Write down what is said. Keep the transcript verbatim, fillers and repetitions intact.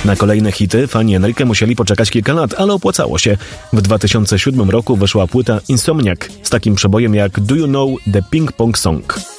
Na kolejne hity fani Enrique musieli poczekać kilka lat, ale opłacało się. W dwa tysiące siódmym roku wyszła płyta Insomniac z takim przebojem jak Do You Know The Ping Pong Song.